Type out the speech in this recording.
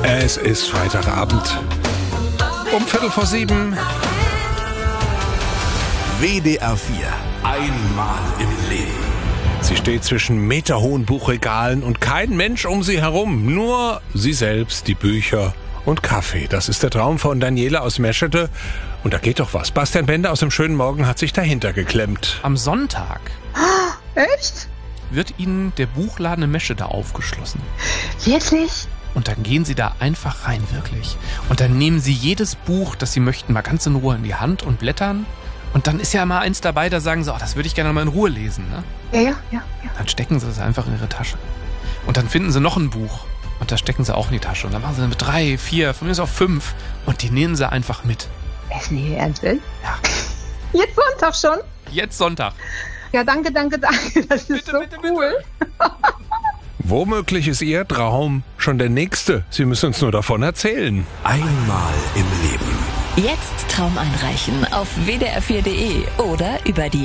Es ist Freitagabend. Um 6:45. WDR 4. Einmal im Leben. Sie steht zwischen meterhohen Buchregalen und kein Mensch um sie herum. Nur sie selbst, die Bücher und Kaffee. Das ist der Traum von Daniela aus Meschede. Und da geht doch was. Bastian Bender aus dem schönen Morgen hat sich dahinter geklemmt. Am Sonntag Echt? wird Ihnen der Buchladen in Meschede aufgeschlossen. Wirklich? Und dann gehen Sie da einfach rein, wirklich. Und dann nehmen Sie jedes Buch, das Sie möchten, mal ganz in Ruhe in die Hand und blättern. Und dann ist ja mal eins dabei, da sagen Sie, das würde ich gerne mal in Ruhe lesen. Ne? Ja. Dann stecken Sie es einfach in Ihre Tasche. Und dann finden Sie noch ein Buch. Und das stecken Sie auch in die Tasche. Und dann machen Sie mit 3, 4, von mir ist auch 5. Und die nehmen Sie einfach mit. Ist nicht Ihr Ernst? Ja. Ja, Jetzt Sonntag schon? jetzt Sonntag. Ja, danke. Das ist Bitte, so bitte, cool. Womöglich ist Ihr Traum schon der nächste. Sie müssen uns nur davon erzählen. Einmal im Leben. Jetzt Traum einreichen auf wdr4.de oder über die